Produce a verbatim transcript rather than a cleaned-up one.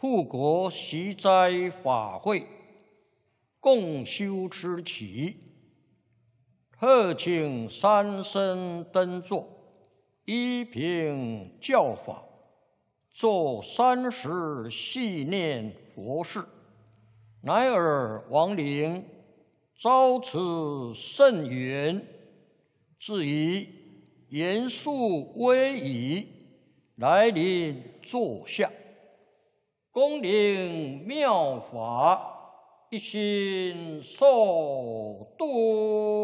护国习斋法会共修之期，特请三僧登座，依凭教法，做三时系念佛事。乃尔亡灵遭此甚缘，自以严肃威仪来临座下，恭领妙法，一心受度。